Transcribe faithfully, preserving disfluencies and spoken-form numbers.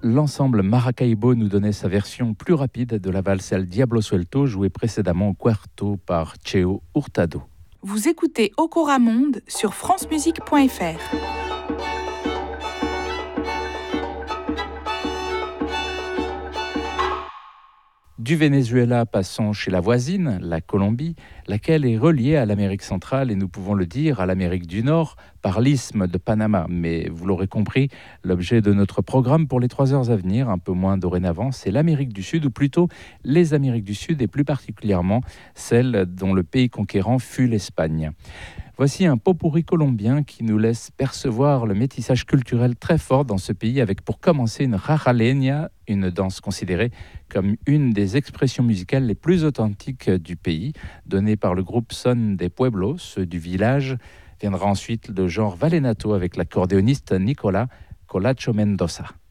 l'ensemble Maracaibo nous donnait sa version plus rapide de la valse El Diablo Suelto, jouée précédemment au quarto par Cheo Hurtado. Vous écoutez Okora Monde sur francemusique point f r. Du Venezuela, passons chez la voisine, la Colombie, laquelle est reliée à l'Amérique centrale et nous pouvons le dire à l'Amérique du Nord par l'isthme de Panama. Mais vous l'aurez compris, l'objet de notre programme pour les trois heures à venir, un peu moins dorénavant, c'est l'Amérique du Sud, ou plutôt les Amériques du Sud et plus particulièrement celle dont le pays conquérant fut l'Espagne. Voici un pot-pourri colombien qui nous laisse percevoir le métissage culturel très fort dans ce pays, avec pour commencer une rajaleña, une danse considérée comme une des expressions musicales les plus authentiques du pays, donnée par le groupe Son de Pueblo, ceux du village. Viendra ensuite le genre vallenato avec l'accordéoniste Nicolas Colacho Mendoza.